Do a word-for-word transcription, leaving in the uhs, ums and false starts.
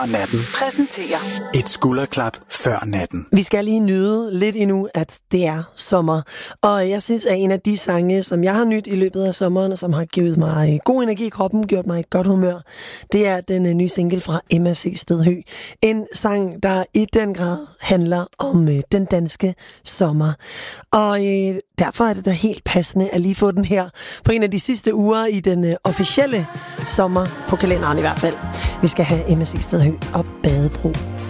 Og natten præsenterer et skulderklap før natten. Vi skal lige nyde lidt endnu, at det er sommer. Og jeg synes, at en af de sange, som jeg har nyt i løbet af sommeren, og som har givet mig god energi i kroppen, gjort mig i godt humør, det er den nye single fra Emma C. Stedhø. En sang, der i den grad handler om øh, den danske sommer. Og øh, derfor er det da helt passende at lige få den her på en af de sidste uger i den øh, officielle sommer, på kalenderen i hvert fald. Vi skal have Emma C. Stedhø og Badebro.